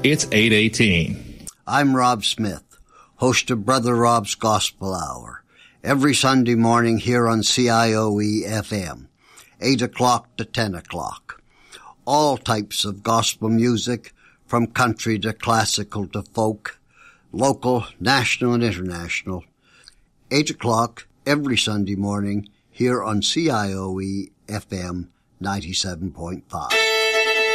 It's 8:18. I'm Rob Smith, host of Brother Rob's Gospel Hour, every Sunday morning here on CIOE FM, 8 o'clock to 10 o'clock. All types of gospel music, from country to classical to folk, local, national and international. 8 o'clock every Sunday morning here on CIOE FM 97.5.